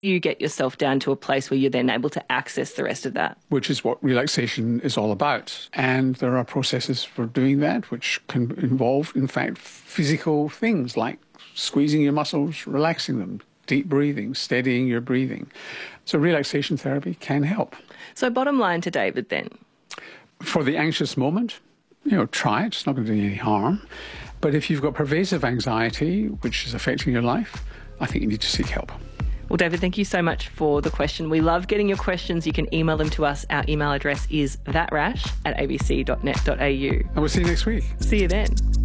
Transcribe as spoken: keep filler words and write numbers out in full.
you get yourself down to a place where you're then able to access the rest of that. Which is what relaxation is all about. And there are processes for doing that, which can involve, in fact, physical things like squeezing your muscles, relaxing them, deep breathing, steadying your breathing. So relaxation therapy can help. So bottom line to David then? For the anxious moment, you know, try it. It's not going to do you any harm. But if you've got pervasive anxiety, which is affecting your life, I think you need to seek help. Well, David, thank you so much for the question. We love getting your questions. You can email them to us. Our email address is thatrash at a b c dot net dot a u. And we'll see you next week. See you then.